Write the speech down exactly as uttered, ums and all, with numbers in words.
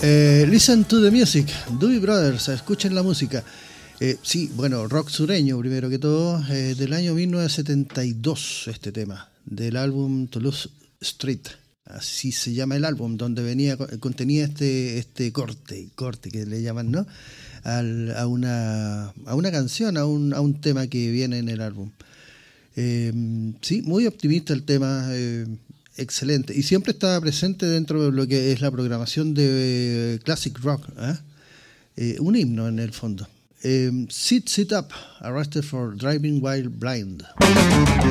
Eh, listen to the music, Doobie Brothers, escuchen la música. Eh, sí, bueno, rock sureño primero que todo, eh, del año mil novecientos setenta y dos este tema, del álbum Toulouse Street, así se llama el álbum, donde venía contenía este este corte, corte que le llaman, ¿no? Al, a una a una canción, a un a un tema que viene en el álbum. Eh, sí, muy optimista el tema. Eh, Excelente. Y siempre está presente dentro de lo que es la programación de Classic Rock. ¿eh? Eh, un himno en el fondo. Eh, sit, sit up. Arrested for driving while blind.